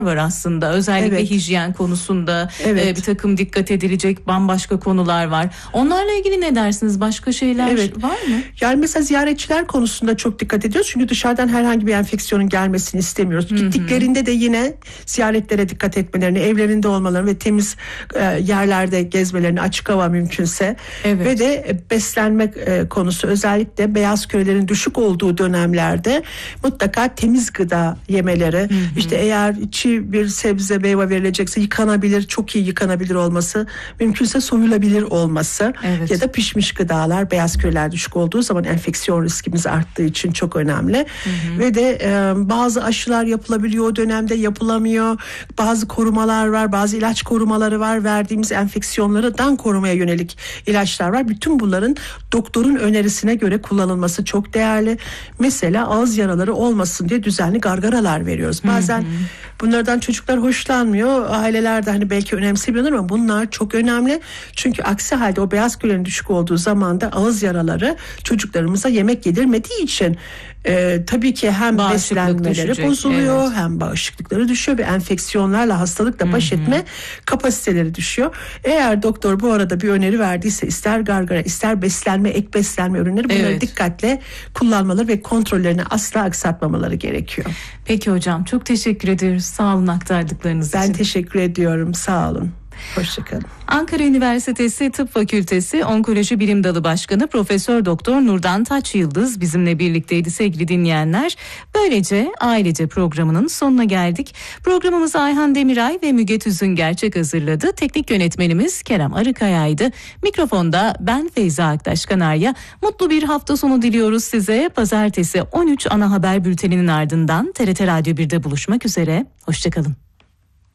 var aslında. Özellikle hijyen konusunda bir takım dikkat edilecek bambaşka konular var. Onlarla ilgili ne dersiniz? Başka şeyler var mı? Yani mesela ziyaretçiler konusunda çok dikkat ediyoruz. Çünkü dışarıdan herhangi bir enfeksiyonun gelmesini istemiyoruz. Gittiklerinde de yine ziyaretlere dikkat etmelerini, evlerinde olmalarını ve temiz yerlerde gezmelerini, açık hava mümkünse. Ve de beslenme konusu, özellikle beyaz kürelerin düşük olduğu dönemlerde mutlaka temiz gıda yemeleri. İşte eğer çiğ bir sebze meyve verilecekse yıkanabilir, çok iyi yıkanabilir olması, mümkünse soyulabilir olması ya da pişmiş gıdalar, beyaz küreler düşük olduğu zaman enfeksiyon riskimiz arttığı için çok önemli. Ve de bazı aşılar yapılabiliyor, o dönemde yapılamıyor. Bazı korumalar var, bazı ilaç korumaları var. Verdiğimiz enfeksiyonlardan korumaya yönelik ilaçlar var. Bütün bunların doktorun önerisine göre kullanılması çok değerli. Mesela ağız yaraları olmasın diye düzenli gargaralar veriyoruz. Bazen bunlardan çocuklar hoşlanmıyor. Aileler de hani belki önemsemiyorlar ama bunlar çok önemli. Çünkü aksi halde o beyaz kürelerin düşük olduğu zaman da ağız yaraları çocuklarımıza yemek yedirmediği için tabii ki hem beslenmeleri bozuluyor, hem bağışıklıkları düşüyor ve enfeksiyonlarla, hastalıkla baş etme kapasiteleri düşüyor. Eğer doktor bu arada bir öneri verdiyse, ister gargara, ister beslenme, ek beslenme ürünleri, bunları dikkatle kullanmaları ve kontrollerini asla aksatmamaları gerekiyor. Peki hocam, çok teşekkür ediyoruz. Sağ olun aktardıklarınız için. Ben teşekkür ediyorum. Sağ olun. Hoşçakalın. Ankara Üniversitesi Tıp Fakültesi Onkoloji Bilim Dalı Başkanı Profesör Doktor Nurdan Taçyıldız bizimle birlikteydi sevgili dinleyenler. Böylece Ailece programının sonuna geldik. Programımızı Ayhan Demiray ve Müge Tüzün Gerçek hazırladı. Teknik yönetmenimiz Kerem Arıkaya'ydı. Mikrofonda ben Feyza Aktaş Kanarya. Mutlu bir hafta sonu diliyoruz size. Pazartesi 13 ana haber bülteninin ardından TRT Radyo 1'de buluşmak üzere. Hoşçakalın.